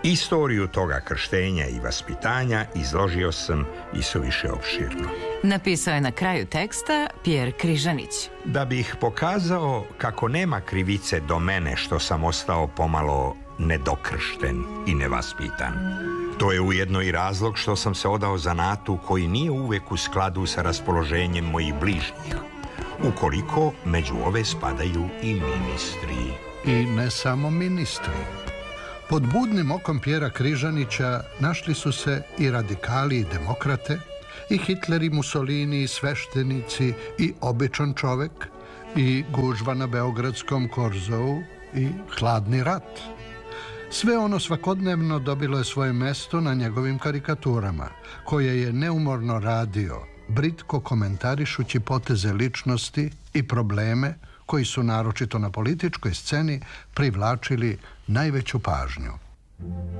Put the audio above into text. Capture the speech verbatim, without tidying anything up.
Istoriju toga krštenja i vaspitanja izložio sam i suviše opširno. Napisao je na kraju teksta Pjer Križanić. Da bih pokazao kako nema krivice do mene što sam ostao pomalo nedokršten i nevaspitan. To je ujedno i razlog što sam se odao zanatu koji nije uvek u skladu sa raspoloženjem mojih bližnjih, ukoliko među ove spadaju i ministri. I ne samo ministri. Pod budnim okom Pjera Križanića našli su se i radikali i demokrate, i Hitler i Mussolini i sveštenici i običan čovek, i gužva na beogradskom Korzovu i hladni rat. Sve ono svakodnevno dobilo je svoje mesto na njegovim karikaturama, koje je neumorno radio, britko komentarišući poteze ličnosti i probleme koji su naročito na političkoj sceni privlačili najveću pažnju.